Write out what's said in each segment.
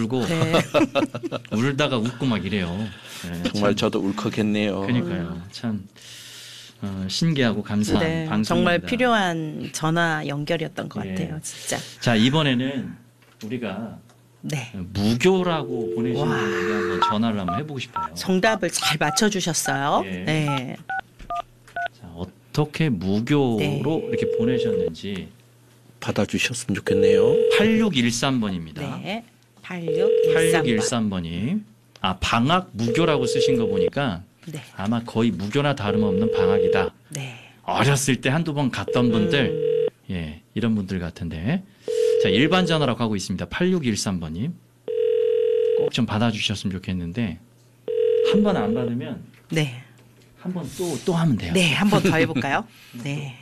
울고 네. 울다가 웃고 막 이래요. 네, 정말 참, 저도 울컥했네요. 그러니까요. 참 신기하고 감사한 네, 방송입니다. 정말 필요한 전화 연결이었던 것 예. 같아요, 진짜. 자, 이번에는 우리가 네. 무교라고 보내신 와. 분에게 한번 전화를 한번 해보고 싶어요. 정답을 잘 맞춰주셨어요. 예. 네. 자, 어떻게 무교로 네. 이렇게 보내셨는지 받아주셨으면 좋겠네요. 8613번입니다. 네. 8613번. 8613번님. 아, 방학 무교라고 쓰신 거 보니까 네. 아마 거의 무교나 다름없는 방학이다. 네. 어렸을 때 한두 번 갔던 분들, 예, 이런 분들 같은데. 자, 일반 전화라고 하고 있습니다. 8613번님. 꼭 좀 받아주셨으면 좋겠는데, 한 번 안 받으면, 네. 한 번 또 하면 돼요. 네. 한 번 더 해볼까요? 네.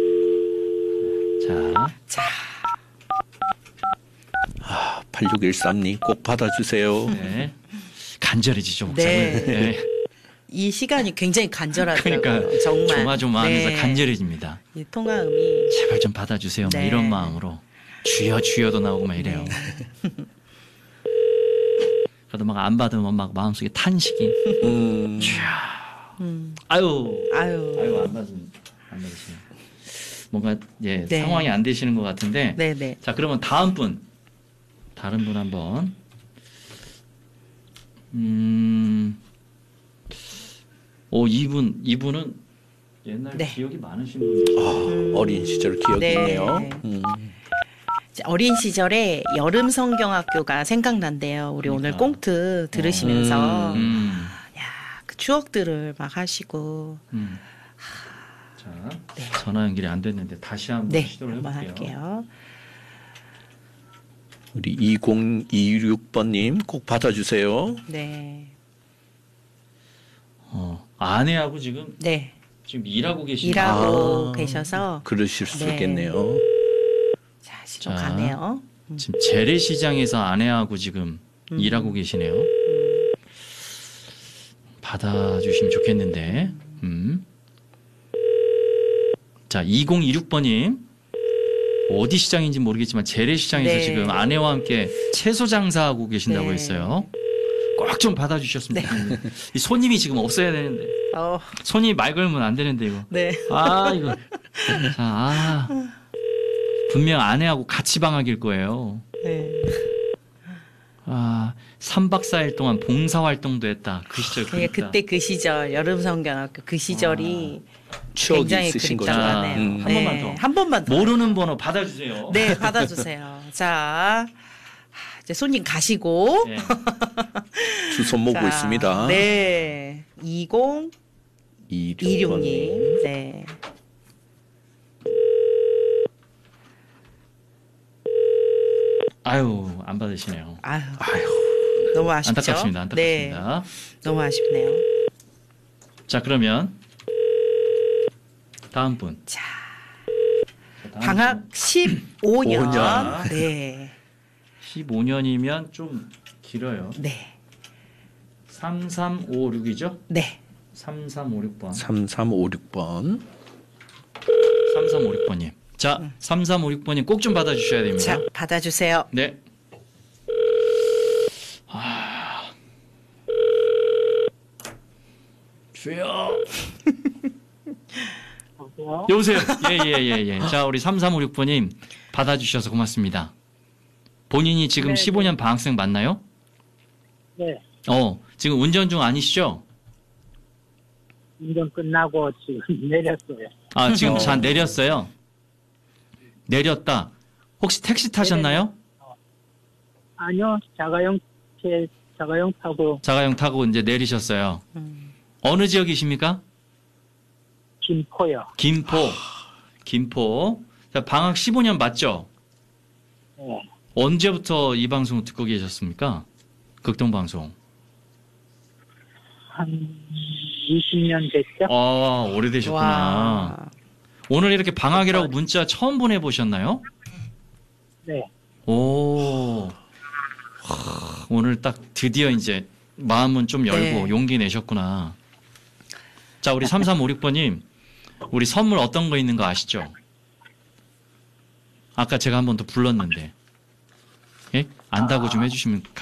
자, 아, 8613님 꼭 받아주세요. 네. 간절해지죠, 목사님. 네. 네. 이 시간이 굉장히 간절하더라고요. 그러니까 정말. 조마조마하면서 네. 간절해집니다. 이 통화음이 제발 좀 받아주세요. 막 네. 이런 마음으로. 주여도 나오고 막 이래요. 그래도 막 안 받으면 막 마음속에 탄식이. 아유 안 받으시네. 뭔가 예 네. 상황이 안 되시는 것 같은데. 네네. 자, 그러면 다른 분 한번. 이분은 옛날 네. 기억이 많으신 분이시죠. 아, 어린 시절 기억이 네. 있네요. 어린 시절에 여름 성경학교가 생각난대요. 우리 오늘 그러니까. 꽁트 들으시면서 자, 그 추억들을 막 하시고. 네. 전화 연결이 안 됐는데 다시 한번 네. 시도를 한번 해볼게요. 할게요. 우리 2026번님 꼭 받아주세요. 네. 아내하고 지금 네. 일하고 계신 일하고 아. 계셔서 그러실 수 네. 있겠네요. 자, 지금 자. 가네요. 지금 재래시장에서 아내하고 지금 일하고 계시네요. 받아주시면 좋겠는데. 자, 2026번님. 어디 시장인지 모르겠지만 재래시장에서 네. 지금 아내와 함께 채소 장사하고 계신다고 네. 했어요. 꼭 좀 받아주셨으면 좋겠는데. 이 손님이 지금 없어야 되는데. 손이 말 걸면 안 되는데 이거. 네. 이거. 자, 분명 아내하고 같이 방학일 거예요. 네. 3박 4일 동안 봉사활동도 했다. 그 시절 그러니까 그립다. 그때 그 시절 여름 성경학교 그 시절이 추억이 굉장히 있으신 그립다고 거죠. 하네요. 한 번만 더. 한 번만 더. 모르는 번호 받아주세요. 네, 받아주세요. 자, 이제 손님 가시고. 네. 주소 모고 자, 있습니다. 네. 2026님. 네. 아유, 안 받으시네요. 아유. 너무 아쉽죠? 안타깝습니다. 네. 너무 아쉽네요. 자, 그러면 다음 분. 자, 다음 방학 분. 15년. 5년. 네. 15년이면 좀 길어요. 네. 3356이죠? 네. 3356번. 3356번. 3356번님. 자, 3356번님 꼭 좀 받아주셔야 됩니다. 자, 받아주세요. 네. 주여. 여보세요. 예. 자, 우리 3356번님 받아주셔서 고맙습니다. 본인이 지금 네, 15년 방학생 맞나요? 네. 지금 운전 중 아니시죠? 운전 끝나고 지금 내렸어요. 지금 차 내렸어요. 내렸다. 혹시 택시 타셨나요? 아니요, 자가용 타고 자가용 타고 이제 내리셨어요. 어느 지역이십니까? 김포요. 김포. 자, 방학 15년 맞죠? 네. 언제부터 이 방송을 듣고 계셨습니까? 극동방송. 한 20년 됐죠? 오래되셨구나. 와. 오늘 이렇게 방학이라고 문자 처음 보내보셨나요? 네. 오늘 딱 드디어 이제 마음은 좀 열고 네. 용기 내셨구나. 자, 우리 3356번님, 우리 선물 어떤 거 있는 거 아시죠? 아까 제가 한 번 더 불렀는데. 예? 안다고 좀 해주시면 감사합니다.